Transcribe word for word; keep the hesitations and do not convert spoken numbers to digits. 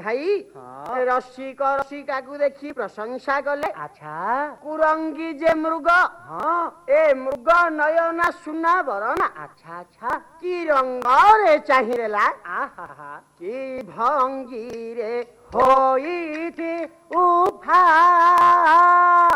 भाई रसिक रसिका को देखी प्रशंसा कले। अच्छा कुरंगी जे मृग हाँ ए मृग नयना सुना बरना। अच्छा अच्छा कि रंग रे चाहिला आहा कि भंगी रे होई थी उफा